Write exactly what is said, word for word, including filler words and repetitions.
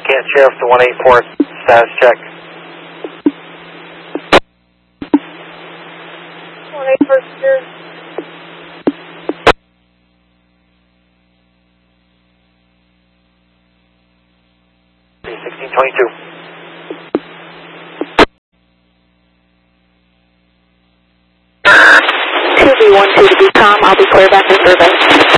Canton Sheriff to one eight four, status check. one eight four, secure. sixteen twenty-two. two B one two to be calm, I'll be clear back to survey.